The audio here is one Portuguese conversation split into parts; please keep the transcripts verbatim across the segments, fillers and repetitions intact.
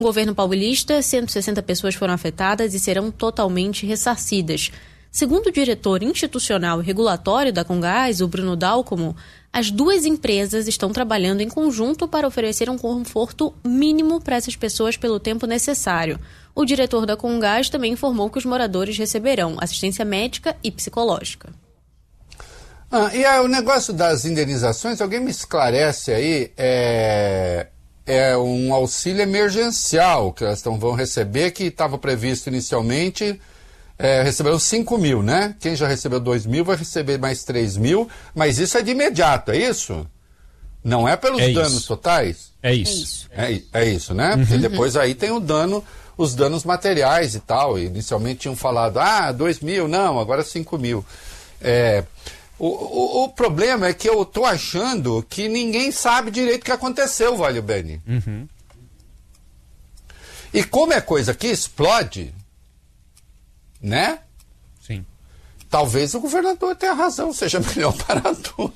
No governo paulista, cento e sessenta pessoas foram afetadas e serão totalmente ressarcidas. Segundo o diretor institucional e regulatório da Comgás, o Bruno Dálcomo, as duas empresas estão trabalhando em conjunto para oferecer um conforto mínimo para essas pessoas pelo tempo necessário. O diretor da Comgás também informou que os moradores receberão assistência médica e psicológica. Ah, e aí, o negócio das indenizações, alguém me esclarece aí, é, é um auxílio emergencial que elas tão, vão receber, que estava previsto inicialmente, é, receberam cinco mil, né? Quem já recebeu dois mil vai receber mais três mil, mas isso é de imediato, é isso? Não é pelos é danos isso. totais? É isso. É, é isso, né? Uhum. Porque depois aí tem o dano, os danos materiais e tal. Inicialmente tinham falado, ah, dois mil, não, agora cinco mil. É... O, o, o problema é que eu tô achando que ninguém sabe direito o que aconteceu, Valio Beni. Uhum. E como é coisa que explode, né? Sim. Talvez o governador tenha razão, seja melhor parar tudo.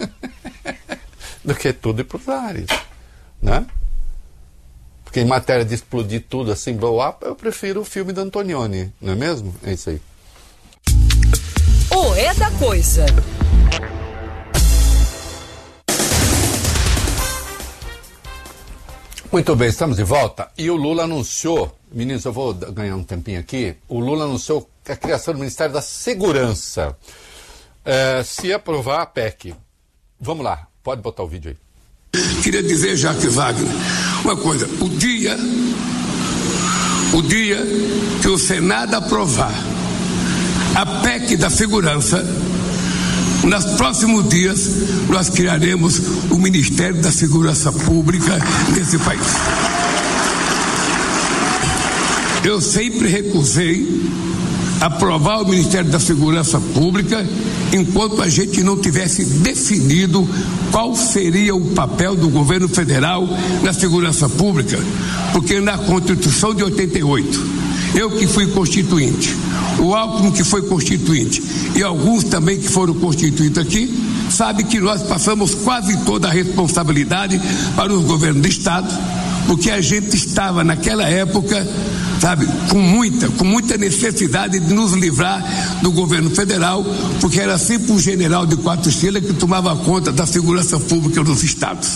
Do que tudo ir para os ares, né? Porque em matéria de explodir tudo assim, blow up, eu prefiro o filme da Antonioni, não é mesmo? É isso aí. O É da Coisa. Muito bem, estamos de volta. E o Lula anunciou, meninos, eu vou ganhar um tempinho aqui, o Lula anunciou a criação do Ministério da Segurança. É, se aprovar a P E C. Vamos lá, pode botar o vídeo aí. Queria dizer, Jacques Wagner, uma coisa, o dia, o dia que o Senado aprovar a P E C da segurança, nos próximos dias nós criaremos o Ministério da Segurança Pública nesse país. Eu sempre recusei aprovar o Ministério da Segurança Pública enquanto a gente não tivesse definido qual seria o papel do governo federal na segurança pública, porque na Constituição de oitenta e oito, eu que fui constituinte, o Alckmin que foi constituinte e alguns também que foram constituídos aqui, sabe que nós passamos quase toda a responsabilidade para os governos do Estado, porque a gente estava naquela época, sabe, com muita, com muita necessidade de nos livrar do governo federal, porque era sempre um general de quatro estrelas que tomava conta da segurança pública dos estados.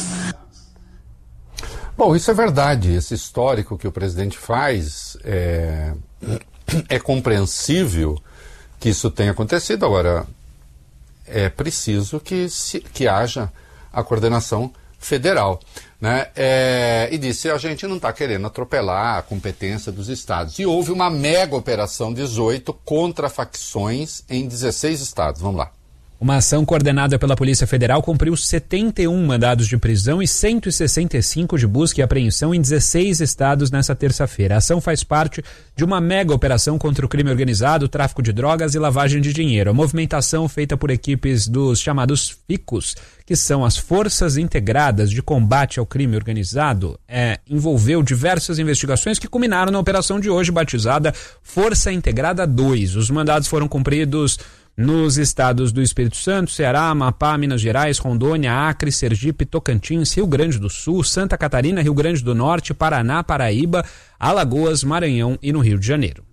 Bom, isso é verdade. Esse histórico que o presidente faz é, é compreensível que isso tenha acontecido. Agora, é preciso que, se, que haja a coordenação federal, né? É, e disse, a gente não está querendo atropelar a competência dos estados. E houve uma mega operação dezoito contra facções em dezesseis estados. Vamos lá. Uma ação coordenada pela Polícia Federal cumpriu setenta e um mandados de prisão e cento e sessenta e cinco de busca e apreensão em dezesseis estados nesta terça-feira. A ação faz parte de uma mega operação contra o crime organizado, tráfico de drogas e lavagem de dinheiro. A movimentação feita por equipes dos chamados FICOS, que são as Forças Integradas de Combate ao Crime Organizado, é, envolveu diversas investigações que culminaram na operação de hoje, batizada Força Integrada dois. Os mandados foram cumpridos nos estados do Espírito Santo, Ceará, Amapá, Minas Gerais, Rondônia, Acre, Sergipe, Tocantins, Rio Grande do Sul, Santa Catarina, Rio Grande do Norte, Paraná, Paraíba, Alagoas, Maranhão e no Rio de Janeiro.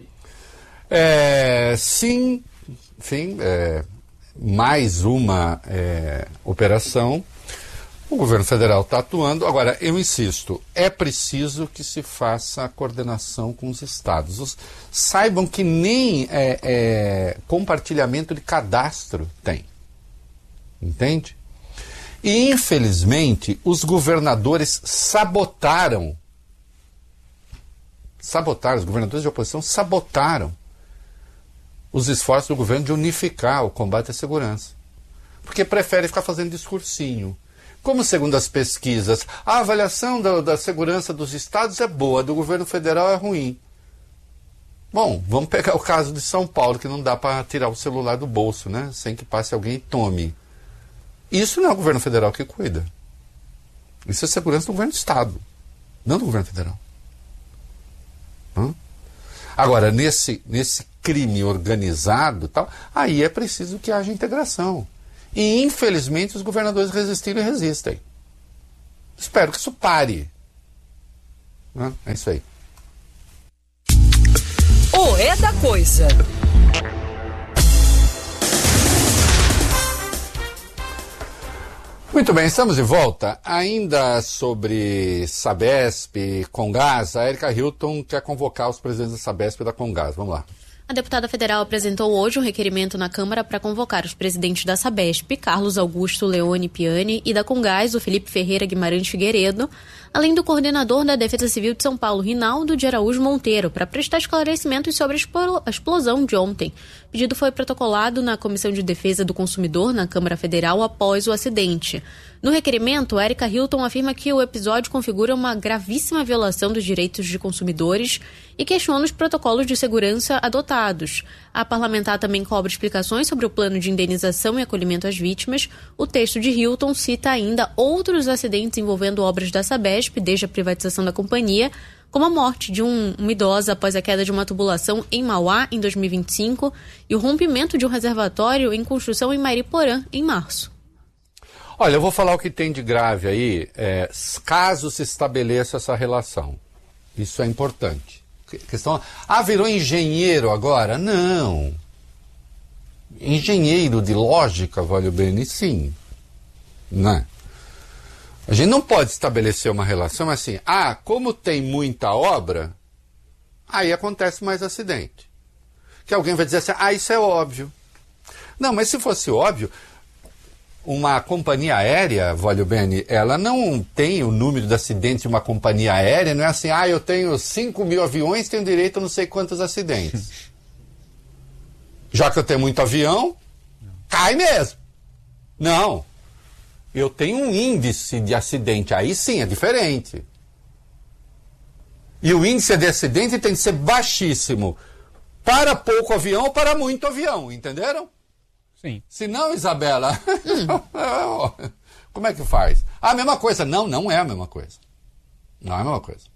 É, sim, enfim, é, mais uma é, operação. O governo federal está atuando. Agora, eu insisto, é preciso que se faça a coordenação com os estados. Os, saibam que nem é, é, compartilhamento de cadastro tem. Entende? E, infelizmente, os governadores sabotaram, sabotaram, os governadores de oposição sabotaram os esforços do governo de unificar o combate à segurança. Porque prefere ficar fazendo discursinho. Como, segundo as pesquisas, a avaliação da, da segurança dos estados é boa, do governo federal é ruim. Bom, vamos pegar o caso de São Paulo, que não dá para tirar o celular do bolso, né? Sem que passe alguém e tome. Isso não é o governo federal que cuida. Isso é segurança do governo do estado, não do governo federal. Hã? Agora, nesse, nesse crime organizado, tal, aí é preciso que haja integração. E, infelizmente, os governadores resistiram e resistem. Espero que isso pare. Né? É isso aí. O É da Coisa. Muito bem, estamos de volta. Ainda sobre Sabesp, Comgás, a Erika Hilton quer convocar os presidentes da Sabesp e da Comgás. Vamos lá. A deputada federal apresentou hoje um requerimento na Câmara para convocar os presidentes da Sabesp, Carlos Augusto Leone Piani, e da Comgás, o Felipe Ferreira Guimarães Figueiredo, além do coordenador da Defesa Civil de São Paulo, Rinaldo de Araújo Monteiro, para prestar esclarecimentos sobre a explosão de ontem. O pedido foi protocolado na Comissão de Defesa do Consumidor na Câmara Federal após o acidente. No requerimento, Erika Hilton afirma que o episódio configura uma gravíssima violação dos direitos de consumidores e questiona os protocolos de segurança adotados. A parlamentar também cobra explicações sobre o plano de indenização e acolhimento às vítimas. O texto de Hilton cita ainda outros acidentes envolvendo obras da Sabesp desde a privatização da companhia, como a morte de um, uma idosa após a queda de uma tubulação em Mauá em dois mil e vinte e cinco e o rompimento de um reservatório em construção em Mariporã em março. Olha, eu vou falar o que tem de grave aí, é, caso se estabeleça essa relação. Isso é importante. Questão, ah, virou engenheiro agora? Não. Engenheiro de lógica, vale o bem, sim. Né? A gente não pode estabelecer uma relação assim, ah, como tem muita obra, aí acontece mais acidente. Que alguém vai dizer assim, ah, isso é óbvio. Não, mas se fosse óbvio, uma companhia aérea, Vólio Bene, ela não tem o número de acidentes de uma companhia aérea, não é assim, ah, eu tenho cinco mil aviões, tenho direito a não sei quantos acidentes. Já que eu tenho muito avião, cai mesmo. Não. Eu tenho um índice de acidente, aí sim, é diferente. E o índice de acidente tem que ser baixíssimo para pouco avião ou para muito avião, entenderam? Sim. Se não, Isabela, hum. como é que faz? Ah, a mesma coisa. Não, não é a mesma coisa. Não é a mesma coisa.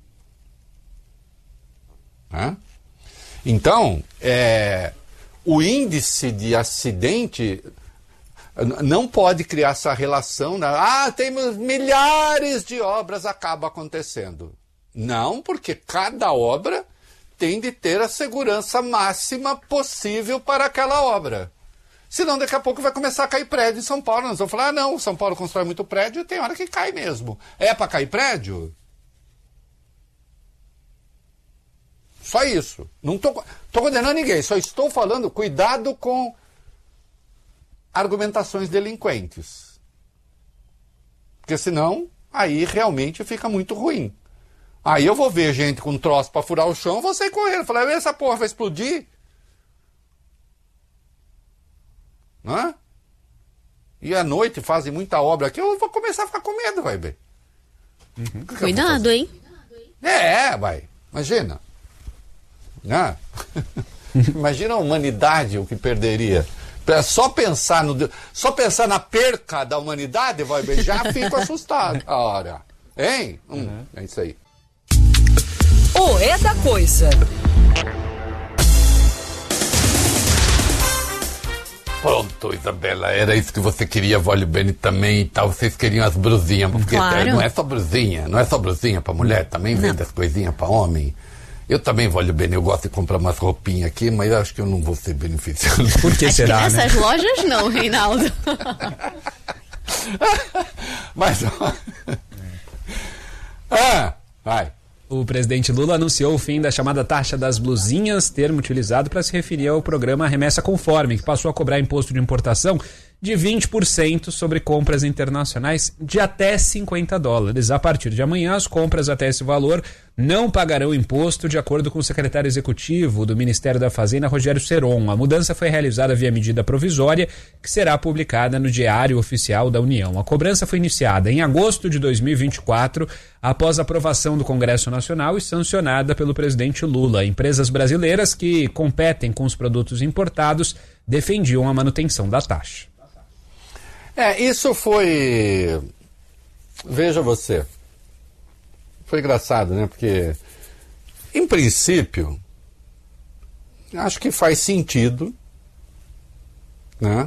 É? Então, é, o índice de acidente não pode criar essa relação. Né? Ah, temos milhares de obras, acaba acontecendo. Não, porque cada obra tem de ter a segurança máxima possível para aquela obra. Senão daqui a pouco vai começar a cair prédio em São Paulo. Nós vamos falar, ah, não, São Paulo constrói muito prédio e tem hora que cai mesmo. É para cair prédio? Só isso. Não estou condenando ninguém, só estou falando, cuidado com argumentações delinquentes. Porque senão, aí realmente fica muito ruim. Aí eu vou ver gente com um troço para furar o chão, vou sair correndo. Falar, essa porra vai explodir? Não é? E à noite fazem muita obra aqui, eu vou começar a ficar com medo, vai ver. Uhum. Cuidado, hein? É, vai. Imagina. Né? Imagina a humanidade o que perderia. Só pensar, no, só pensar na perca da humanidade, vai ver, já fico assustado. Ora, hein? Hum, uhum. É isso aí. O É da Coisa. Pronto, Isabela, era isso que você queria, Vólio Bene, também e tal. Vocês queriam as brusinhas, porque claro. Não é só brusinha, não é só brusinha pra mulher, também vende as coisinhas pra homem. Eu também, Vólio Bene, eu gosto de comprar umas roupinhas aqui, mas eu acho que eu não vou ser beneficiado. Por que acho será, que nessas né? lojas não, Reinaldo. Mas, ó... ah, vai. O presidente Lula anunciou o fim da chamada taxa das blusinhas, termo utilizado para se referir ao programa Remessa Conforme, que passou a cobrar imposto de importação de vinte por cento sobre compras internacionais de até cinquenta dólares. A partir de amanhã, as compras até esse valor não pagarão imposto, de acordo com o secretário executivo do Ministério da Fazenda, Rogério Seron. A mudança foi realizada via medida provisória, que será publicada no Diário Oficial da União. A cobrança foi iniciada em agosto de dois mil e vinte e quatro, após a aprovação do Congresso Nacional e sancionada pelo presidente Lula. Empresas brasileiras que competem com os produtos importados defendiam a manutenção da taxa. É, isso foi... Veja você. Foi engraçado, né? Porque, em princípio, acho que faz sentido, né?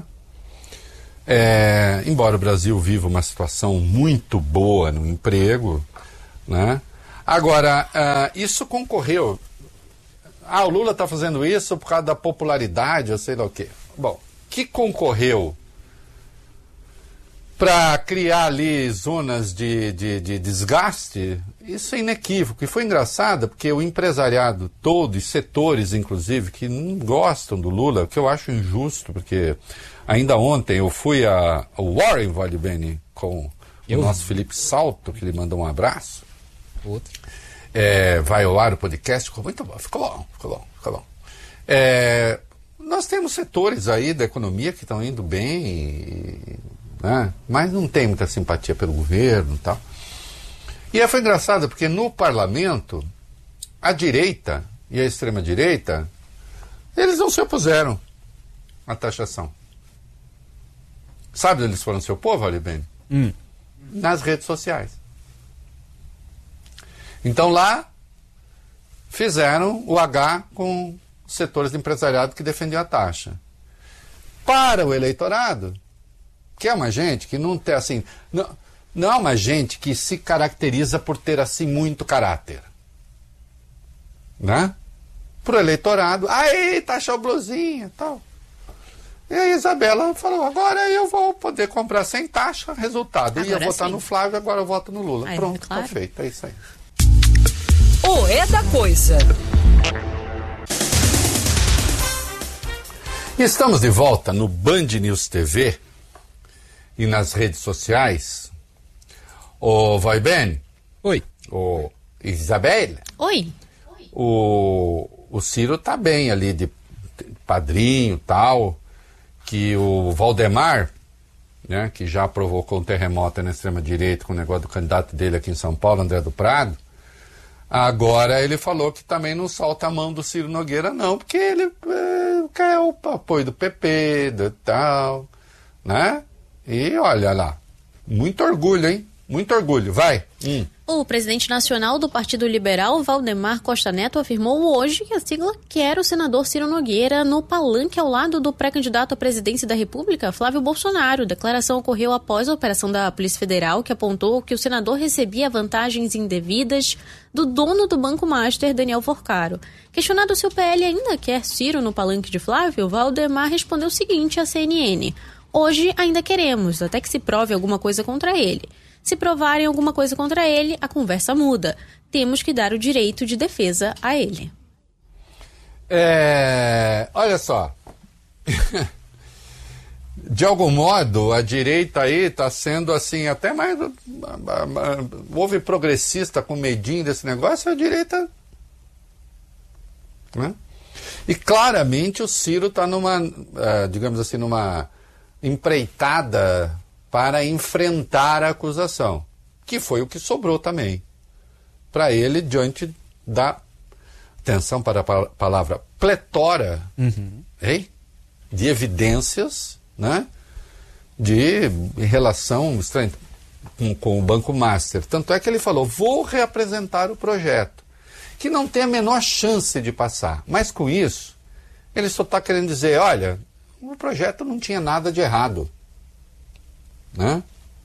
É, embora o Brasil viva uma situação muito boa no emprego, né? Agora, uh, isso concorreu. Ah, o Lula está fazendo isso por causa da popularidade, eu sei lá o quê. Bom, que concorreu para criar ali zonas de, de, de desgaste, isso é inequívoco. E foi engraçado porque o empresariado todo, e setores inclusive, que não gostam do Lula, o que eu acho injusto, porque ainda ontem eu fui a, a Warren, Vale Bene, com eu? o nosso Felipe Salto, que ele mandou um abraço. Outro. É, vai ao ar o podcast, ficou muito bom, ficou bom, ficou bom, ficou bom. É, nós temos setores aí da economia que estão indo bem, e, né, mas não tem muita simpatia pelo governo e tal. E aí foi engraçado, porque no parlamento, a direita e a extrema-direita, eles não se opuseram à taxação. Sabe onde eles foram se opor, Vale Bene? Hum. Nas redes sociais. Então lá fizeram o H com setores do empresariado que defendiam a taxa. Para o eleitorado, que é uma gente que não tem assim, não, não é uma gente que se caracteriza por ter assim muito caráter, né? Para o eleitorado, aí taxa o blusinha, tal. E a Isabela falou, agora eu vou poder comprar sem taxa, resultado. Eu ia votar no Flávio, agora eu voto no Lula. Aí, pronto, claro. Tá feito, é isso aí. O É da Coisa. Estamos de volta no Band News T V e nas redes sociais. Ô, Vai Bene. Oi. Ô, Isabela. Oi. O, o Ciro tá bem ali de padrinho e tal, que o Valdemar, né, que já provocou um terremoto na extrema-direita com o negócio do candidato dele aqui em São Paulo, André do Prado, agora ele falou que também não solta a mão do Ciro Nogueira, não, porque ele é, quer o apoio do P P, do tal, né? E olha lá, muito orgulho, hein? Muito orgulho, vai. Hum. O presidente nacional do Partido Liberal, Valdemar Costa Neto, afirmou hoje que a sigla quer o senador Ciro Nogueira no palanque ao lado do pré-candidato à presidência da República, Flávio Bolsonaro. A declaração ocorreu após a operação da Polícia Federal, que apontou que o senador recebia vantagens indevidas do dono do Banco Master, Daniel Forcaro. Questionado se o P L ainda quer Ciro no palanque de Flávio, Valdemar respondeu o seguinte à C N N. Hoje ainda queremos, até que se prove alguma coisa contra ele. Se provarem alguma coisa contra ele, a conversa muda. Temos que dar o direito de defesa a ele. É, olha só. De algum modo, a direita aí está sendo assim, até mais... Houve progressista com medinho desse negócio, a direita... Né? E claramente o Ciro está numa, uh, digamos assim, numa empreitada para enfrentar a acusação, que foi o que sobrou também para ele diante da, atenção para a palavra, pletora, uhum. hein? de evidências, né? de relação estranha com, com o Banco Master. Tanto é que ele falou, vou reapresentar o projeto, que não tem a menor chance de passar. Mas com isso, ele só está querendo dizer, olha, o projeto não tinha nada de errado. Né?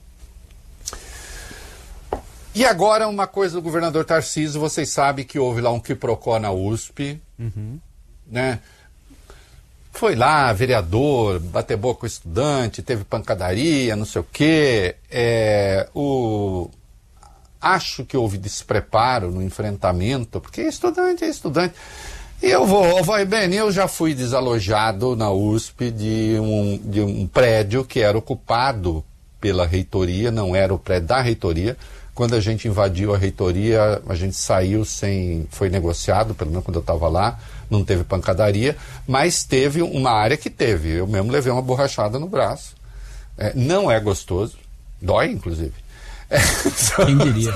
E agora uma coisa do governador Tarcísio, vocês sabem que houve lá um quiprocó na U S P, uhum. né? Foi lá, vereador, bater boca com o estudante, teve pancadaria, não sei o quê. É, o... Acho que houve despreparo no enfrentamento, porque estudante é estudante. E eu vou, vai bem, eu já fui desalojado na U S P de um, de um prédio que era ocupado pela reitoria, não era o prédio da reitoria. Quando a gente invadiu a reitoria, a gente saiu sem... Foi negociado, pelo menos quando eu estava lá, não teve pancadaria, mas teve uma área que teve. Eu mesmo levei uma borrachada no braço. É, não é gostoso, dói, inclusive. É, Quem diria?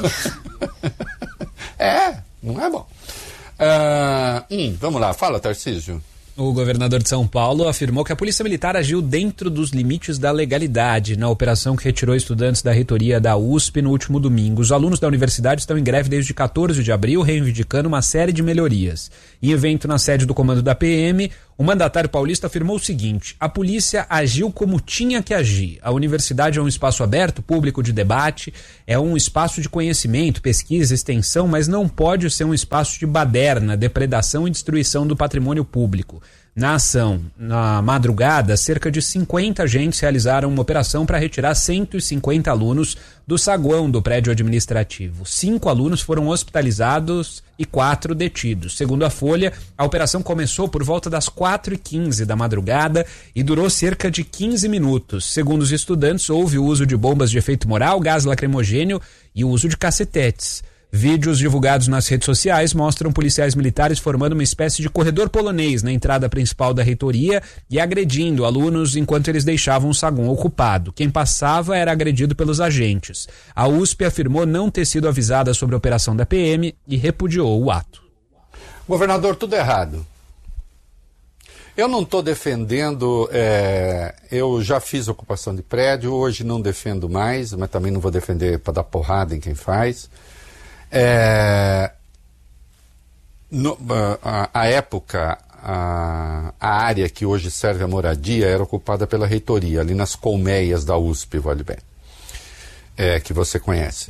É, não é bom. Uh, hum, vamos lá, fala, Tarcísio. O governador de São Paulo afirmou que a Polícia Militar agiu dentro dos limites da legalidade na operação que retirou estudantes da reitoria da U S P no último domingo. Os alunos da universidade estão em greve desde quatorze de abril, reivindicando uma série de melhorias. Em evento na sede do comando da P M, O mandatário paulista afirmou o seguinte: a polícia agiu como tinha que agir. A universidade é um espaço aberto, público de debate, é um espaço de conhecimento, pesquisa, extensão, mas não pode ser um espaço de baderna, depredação e destruição do patrimônio público. Na ação, na madrugada, cerca de cinquenta agentes realizaram uma operação para retirar cento e cinquenta alunos do saguão do prédio administrativo. Cinco alunos foram hospitalizados e quatro detidos. Segundo a Folha, a operação começou por volta das quatro e quinze da madrugada e durou cerca de quinze minutos. Segundo os estudantes, houve o uso de bombas de efeito moral, gás lacrimogênio e o uso de cacetetes. Vídeos divulgados nas redes sociais mostram policiais militares formando uma espécie de corredor polonês na entrada principal da reitoria e agredindo alunos enquanto eles deixavam o saguão ocupado. Quem passava era agredido pelos agentes. A U S P afirmou não ter sido avisada sobre a operação da P M e repudiou o ato. Governador, tudo errado. Eu não estou defendendo, é, eu já fiz ocupação de prédio, hoje não defendo mais, mas também não vou defender para dar porrada em quem faz. É, no, a, a época, a, a área que hoje serve a moradia era ocupada pela reitoria, ali nas colmeias da U S P, vale bem, é, que você conhece.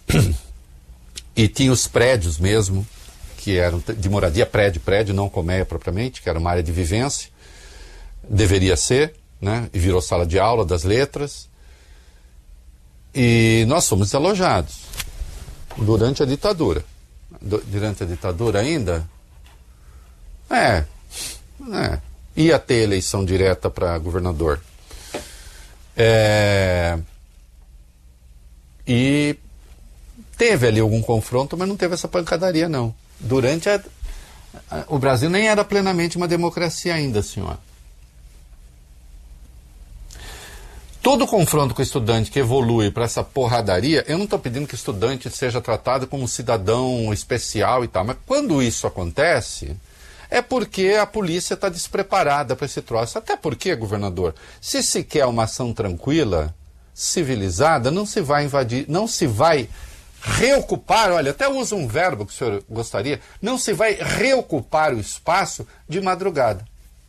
E tinha os prédios mesmo, que eram de moradia, prédio, prédio, não colmeia propriamente, que era uma área de vivência, deveria ser, né, e virou sala de aula das letras, e nós fomos desalojados. Durante a ditadura. Du- durante a ditadura ainda? É, é. Ia ter eleição direta para governador. É, e teve ali algum confronto, mas não teve essa pancadaria, não. Durante a, a... O Brasil nem era plenamente uma democracia ainda, senhor. Todo confronto com o estudante que evolui para essa porradaria, eu não estou pedindo que o estudante seja tratado como cidadão especial e tal, mas quando isso acontece, é porque a polícia está despreparada para esse troço. Até porque, governador, se se quer uma ação tranquila, civilizada, não se vai invadir, não se vai reocupar, olha, até uso um verbo que o senhor gostaria, não se vai reocupar o espaço de madrugada.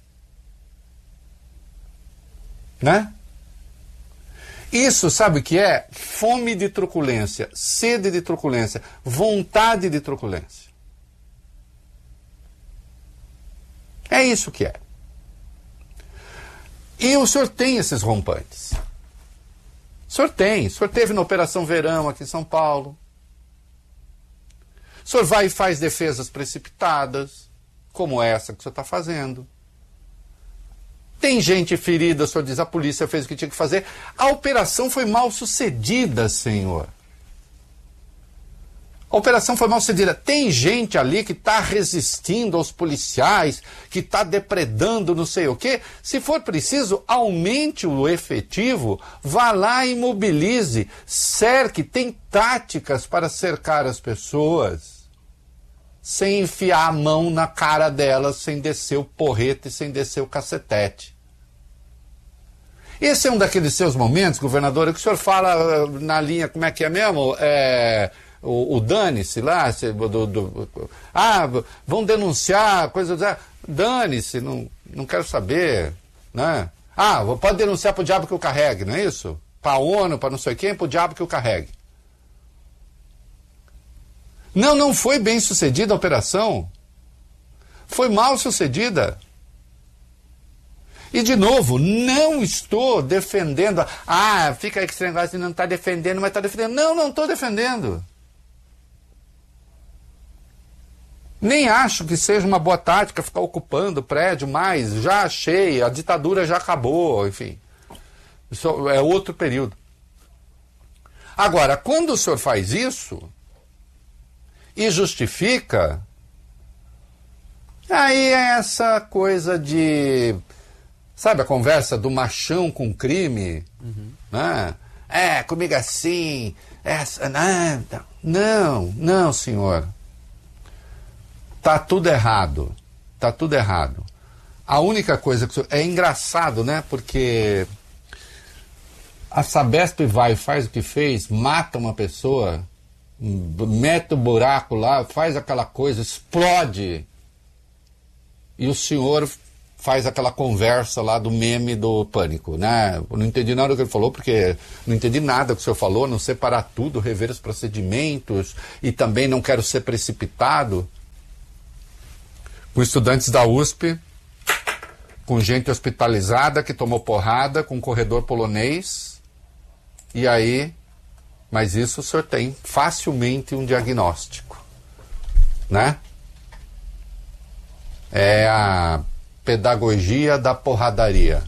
Né? Isso, sabe o que é? Fome de truculência, sede de truculência, vontade de truculência. É isso que é. E o senhor tem esses rompantes. O senhor tem. O senhor teve na Operação Verão aqui em São Paulo. O senhor vai e faz defesas precipitadas, como essa que o senhor está fazendo. Tem gente ferida, o senhor diz, a polícia fez o que tinha que fazer. A operação foi mal sucedida, senhor. A operação foi mal sucedida. Tem gente ali que está resistindo aos policiais, que está depredando não sei o quê. Se for preciso, aumente o efetivo, vá lá e mobilize, cerque, tem táticas para cercar as pessoas, sem enfiar a mão na cara delas, sem descer o porrete, sem descer o cacetete. Esse é um daqueles seus momentos, governador, que o senhor fala na linha, como é que é mesmo? É, o, o dane-se lá, se, do, do, ah, vão denunciar, coisas, ah, dane-se, não, não quero saber, né? Ah, pode denunciar para o diabo que eu carregue, não é isso? Para a ONU, para não sei quem, para o diabo que eu carregue. Não, não foi bem sucedida a operação. Foi mal sucedida. E, de novo, não estou defendendo... Ah, fica aí que esse negócio de não está defendendo, mas está defendendo. Não, não estou defendendo. Nem acho que seja uma boa tática ficar ocupando o prédio mais. Já achei, a ditadura já acabou, enfim. Isso é outro período. Agora, quando o senhor faz isso e justifica, aí é essa coisa de... Sabe a conversa do machão com crime? Uhum. Né? É, comigo assim, essa, não, não, não, senhor. Tá tudo errado. Tá tudo errado. A única coisa que... É engraçado, né? Porque a Sabesp vai e faz o que fez, mata uma pessoa, mete o buraco lá, faz aquela coisa, explode. E o senhor faz aquela conversa lá do meme do Pânico, né? Eu não entendi nada do que ele falou, porque não entendi nada que o senhor falou, não separar tudo, rever os procedimentos, e também não quero ser precipitado. Com estudantes da U S P, com gente hospitalizada que tomou porrada, com um corredor polonês, e aí, mas isso o senhor tem facilmente um diagnóstico, né? É a pedagogia da porradaria.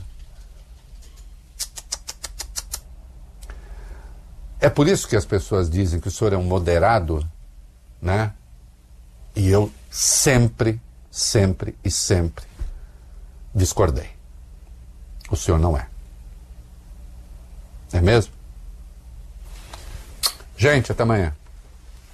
É por isso que as pessoas dizem que o senhor é um moderado, né? E eu sempre, sempre e sempre discordei. O senhor não é. É mesmo? Gente, até amanhã.